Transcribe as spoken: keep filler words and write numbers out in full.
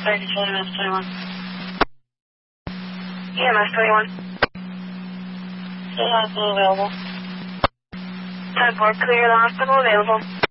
thirty-two, E M S twenty-one. E M S twenty-one. Still hospital available. ten four, clear the hospital available.